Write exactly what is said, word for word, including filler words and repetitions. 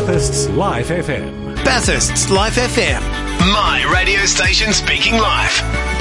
Bathurst's Life F M. Bathurst's Life F M. My radio station speaking life.